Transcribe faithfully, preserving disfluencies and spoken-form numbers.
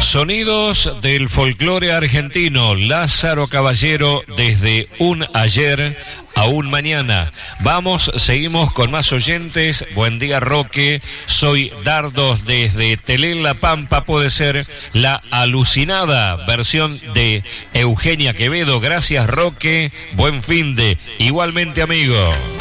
Sonidos del folclore argentino, Lázaro Caballero, desde un ayer a un mañana. Vamos, seguimos con más oyentes. Buen día, Roque. Soy Dardos desde Telén, La Pampa. Puede ser La Alucinada, versión de Eugenia Quevedo. Gracias, Roque. Buen fin de. Igualmente, amigo.